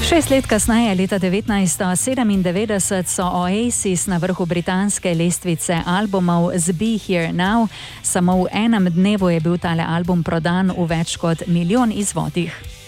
6 let kasneje, leta 1997, so Oasis na vrhu britanske lestvice albumov z Be Here Now. Samo v enem dnevu je bil tale album prodan v več kot 1 milijon izvodih.